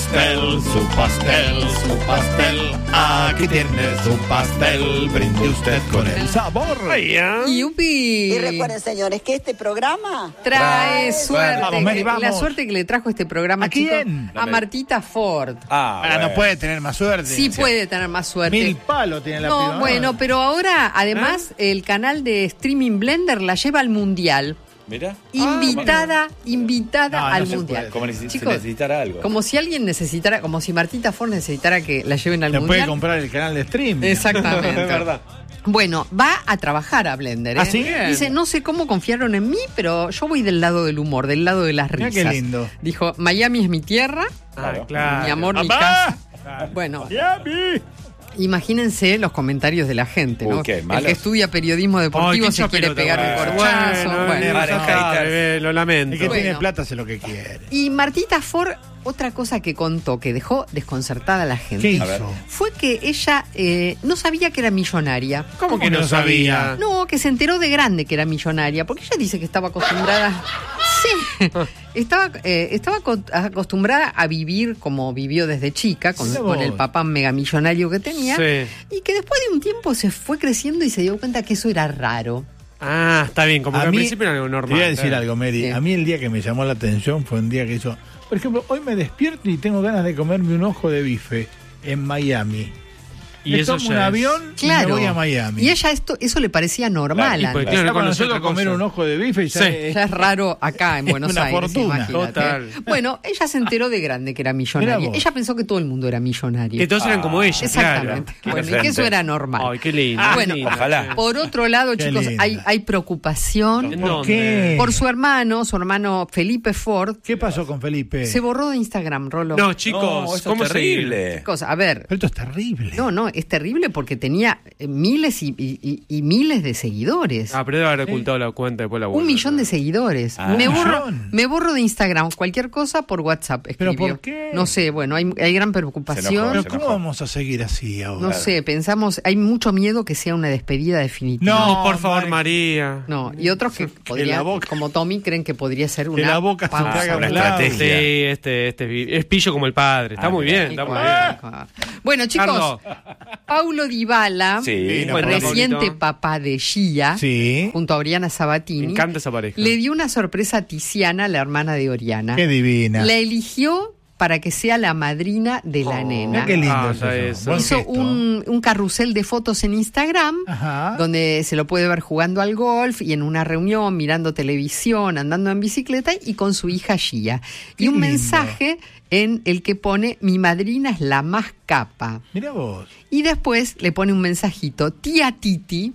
pastel, su pastel, su pastel. Aquí tiene su pastel, brinde usted con el sabor. ¡Yupi! Y recuerden, señores, que este programa trae suerte. Vamos, Mary, vamos. La suerte que le trajo este programa, ¿A quién? chicos, a Martita Ford. No puede tener más suerte. Sí puede tener más suerte. 1000 palos tiene la No, privada. bueno, pero ahora, además, el canal de streaming Blender la lleva al Mundial. Mira. Invitada No, al no se Mundial. puede. Como si Chicos, necesitara algo. como si alguien necesitara, como si Martita Ford necesitara que la lleven al Le puede Mundial. comprar el canal de streaming. Exactamente. Es verdad. Bueno, va a trabajar a Blender. ¿eh? ¿Ah, sí? Dice, no sé cómo confiaron en mí, pero yo voy del lado del humor, del lado de las Mirá risas. qué lindo. Dijo, Miami es mi tierra, Claro. mi amor, mi ¡Papá! casa. Bueno, Miami. imagínense los comentarios de la gente, ¿no? ¿Qué, El malos? que estudia periodismo deportivo Ay, se qué quiere pelota, pegar un bueno. corchazo. Bueno. Vale, haters. Lo lamento. El que Bueno. tiene plata hace lo que quiere. Y Martita Ford, otra cosa que contó, que dejó desconcertada a la gente, ¿Qué A ver. hizo? fue que ella no sabía que era millonaria. ¿Cómo que no sabía? No, que se enteró de grande que era millonaria, porque ella dice que estaba acostumbrada. Sí, estaba acostumbrada a vivir como vivió desde chica, Mira con el vos. papá megamillonario que tenía, Sí. y que después de un tiempo se fue creciendo y se dio cuenta que eso era raro. Ah, está bien, como que A al mí, principio era algo normal. Te voy a decir algo, Mary. Sí. A mí el día que me llamó la atención fue un día que hizo... Por ejemplo, hoy me despierto y tengo ganas de comerme un ojo de bife en Miami. Y Me eso tomo ya un es- avión Claro. y me voy a Miami. Y ella eso le parecía normal. Claro, antes. pues, Ya claro, para conoció nosotros otra comer cosa. un ojo de bife ya Sí. es... Ya es raro acá en Es Buenos una Aires, fortuna. imagínate. Total. Bueno, ella se enteró de grande que era millonaria. Mirá vos. Ella pensó que todo el mundo era millonario. Que todos eran como ella, Exactamente. Qué Bueno, y que inocente. eso era normal. Ay, qué lindo. Bueno, qué lindo. ojalá. Por otro lado, Qué chicos, linda. hay preocupación ¿En ¿Por dónde? qué? por su hermano Felipe Ford. ¿Qué pasó con Felipe? Se borró de Instagram, Rolo. No, chicos, No, eso ¿cómo es terrible. Chicos, a ver. Pero esto es terrible. No, es terrible porque tenía miles y miles de seguidores. Ah, pero debe haber ocultado la cuenta después la vuelta. 1 millón de seguidores. Ah. me ¿1 borro de Instagram. Cualquier cosa por WhatsApp. ¿Pero Escribió. por qué? No sé, bueno, hay gran Se preocupación. enojó, Pero se ¿cómo enojó. vamos a seguir así ahora? No sé, pensamos, hay mucho miedo que sea una despedida definitiva. No, Por favor, Mike. María. No, y otros que la podrían, boca- como Tommy, creen que podría ser Que una la boca se pausa. te haga una un lado. estrategia. Sí, es pillo como el padre. Está muy bien, está muy bien. Bueno, chicos, Carlos. Paulo Dybala, Sí, bueno, reciente Pablito. papá de Gia, Sí. junto a Oriana Me Sabatini, encanta esa pareja. le dio una sorpresa a Tiziana, la hermana de Oriana. Qué divina. La eligió para que sea la madrina de la nena. Mirá qué lindo Ah, es ya eso. eso. Buen Hizo gesto. un carrusel de fotos en Instagram, Ajá. donde se lo puede ver jugando al golf y en una reunión, mirando televisión, andando en bicicleta y con su hija Gia. Qué Y un lindo. mensaje en el que pone: mi madrina es la más capa. Mirá vos. Y después le pone un mensajito: tía Titi,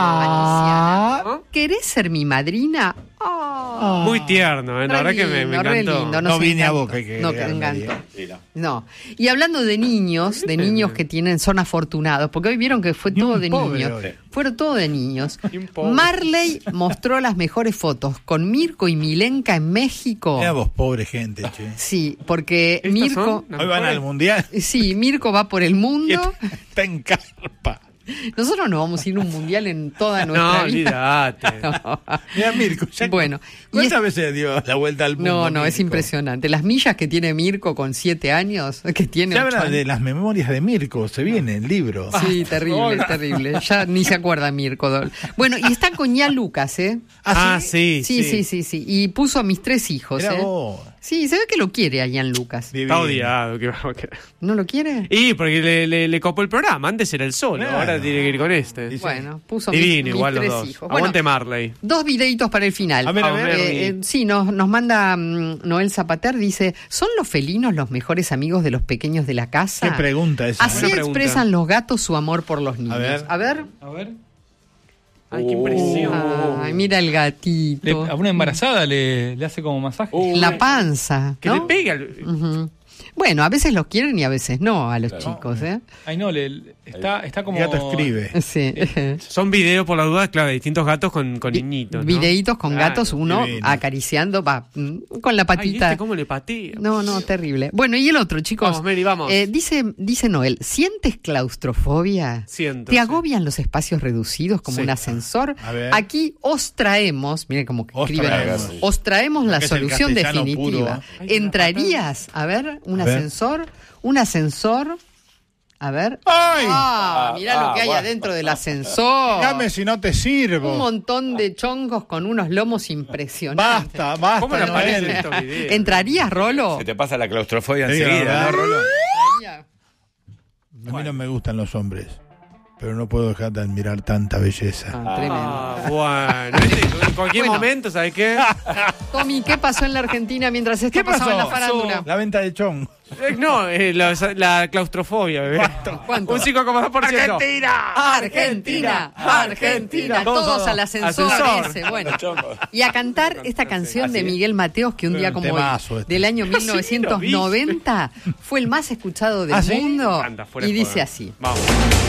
Ah. ¿querés ser mi madrina? Ah. Muy tierno, la verdad que me Re encantó. lindo, No nos vine a encantó. Boca, hay que No, que agregarle, encantó. Sí, no. No. Y hablando de niños que son afortunados, porque hoy vieron que fue Ni todo un de pobre niños. hoy. Fueron todo de niños. Ni un pobre. Marley mostró las mejores fotos con Mirko y Milenka en México. Mirá vos, pobre gente, che. Sí, porque ¿Estas Mirko. son? Hoy van al mundial. Sí, Mirko va por el mundo. Está en carpa. Nosotros nos vamos a ir a un mundial en toda No, nuestra vida. olvídate. Mira, Mirko. ya- Bueno, y ¿Cuántas veces dio la vuelta al mundo? No, es Mirko? impresionante. Las millas que tiene Mirko con 7 años, que tiene Se 8 habla años. de las memorias de Mirko, se viene el libro. Sí, terrible, terrible. Ya ni se acuerda Mirko. Bueno, y está con Ian Lucas, ¿eh? Ah, sí. Sí. Y puso a mis 3 hijos, Mirá ¿eh? vos. Sí, se ve que lo quiere a Ian Lucas. Divino. Está odiado. que vamos a- ¿No lo quiere? Y porque le copó el programa. Antes era el solo, Claro. ahora tiene que ir con este. Sí. Bueno, puso Divino, mis igual los 3 dos. hijos. Aguante Bueno, Marley. 2 videitos para el final. A ver, a ver. Sí, nos manda Noel Zapater, dice: ¿son los felinos los mejores amigos de los pequeños de la casa? ¿Qué pregunta esa? Así Buena pregunta. expresan los gatos su amor por los niños. A ver. A ver. Ay, qué impresión. Ay, mira el gatito. A una embarazada le hace como masaje. La panza. Que ¿no? le pega. Ujú. Bueno, a veces los quieren y a veces no a los chicos, ¿eh? Ay, no, Está como... El gato escribe. Sí. Son videos, por la duda, claro, de distintos gatos con niñitos, ¿no? Videitos con Claro, gatos, uno divino. acariciando, con la patita. Ay, ¿cómo le patea? No, terrible. Bueno, y el otro, chicos. Vamos, Mary, vamos. Dice Noel, ¿sientes claustrofobia? Siento, ¿Te sí. agobian los espacios reducidos como Sí. un ascensor? A ver. Aquí os traemos, miren cómo Os escriben, traemos. os traemos la Que es el solución castellano definitiva. puro. Ay, ¿Entrarías? A ver, un A ver. ascensor. A ver. ¡Ay! Mirá lo que hay bueno. adentro del ascensor. Dame si no te sirvo. Un montón de chongos con unos lomos impresionantes. Basta. ¿Cómo le Noel. aparecen estos videos? ¿Entrarías, Rolo? Se te pasa la claustrofobia Te digo la enseguida, verdad, ¿no, Rolo? A mí no me gustan los hombres, pero no puedo dejar de admirar tanta belleza. Tremendo. Bueno, en cualquier Bueno. momento, ¿sabes qué? Tommy, ¿qué pasó en la Argentina mientras esto ¿Qué pasaba en la pasó? farándula? La venta de chong. No, la claustrofobia, bebé. ¿Cuánto? Un 5,2%. Argentina. Todos al ascensor, Ascensor. ese. Bueno. Y a cantar esta canción de Miguel Mateos, que un día como hoy, Temazo este. del año 1990, fue el más escuchado del ¿Ah, sí? mundo. Anda, fuera Y de dice joda. así. Vamos.